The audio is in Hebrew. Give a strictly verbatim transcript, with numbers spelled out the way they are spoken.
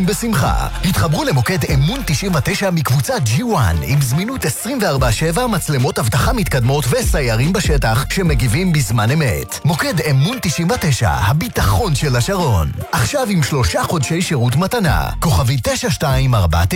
בשמחה. התחברו למוקד אמון תשעים ותשע מקבוצת ג'י וואן עם זמינות עשרים וארבע שבע, מצלמות אבטחה מתקדמות וסיירים בשטח שמגיבים בזמן אמת. מוקד אמון תשעים ותשע, הביטחון של השרון. עכשיו עם שלושה חודשי שירות מתנה. כוכבי תשע שתיים ארבע